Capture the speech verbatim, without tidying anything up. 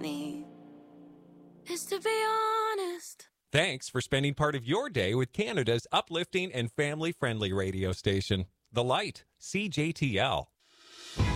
me is to be honest. Thanks for spending part of your day with Canada's uplifting and family-friendly radio station, The Light, C J T L.